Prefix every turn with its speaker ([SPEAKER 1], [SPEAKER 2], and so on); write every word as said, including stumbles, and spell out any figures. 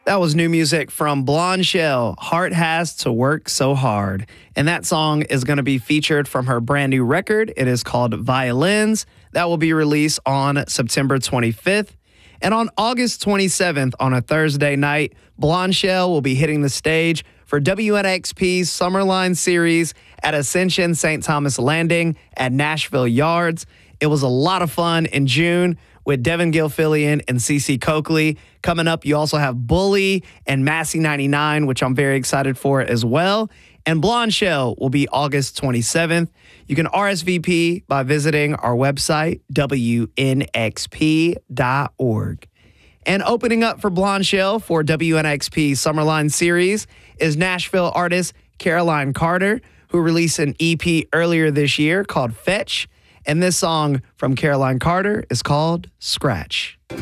[SPEAKER 1] That was new music from Blonde Shell, Heart Has to Work So Hard. And that song is going to be featured from her brand new record. It is called Violins. That will be released on September twenty-fifth. And on August twenty-seventh, on a Thursday night, Blonde Shell will be hitting the stage for W N X P's Summerline Series at Ascension Saint Thomas Landing at Nashville Yards. It was a lot of fun in June with Devin Gilfillian and Cece Coakley. Coming up, you also have Bully and Massey ninety-nine, which I'm very excited for as well. And Blonde Shell will be August twenty-seventh. You can R S V P by visiting our website, W N X P dot org. And opening up for Blonde Shell for W N X P Summerline Series is Nashville artist Caroline Carter, who released an E P earlier this year called Fetch. And this song from Caroline Carter is called Scratch.